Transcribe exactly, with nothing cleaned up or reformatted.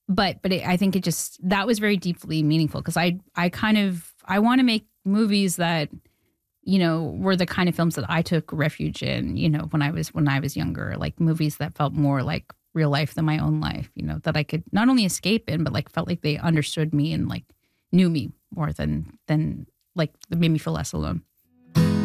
but but it, I think it just that was very deeply meaningful because I I kind of I want to make movies that, you know, were the kind of films that I took refuge in, you know, when I was when I was younger, like movies that felt more like real life than my own life, you know, that I could not only escape in, but like felt like they understood me and like knew me more than than like made me feel less alone.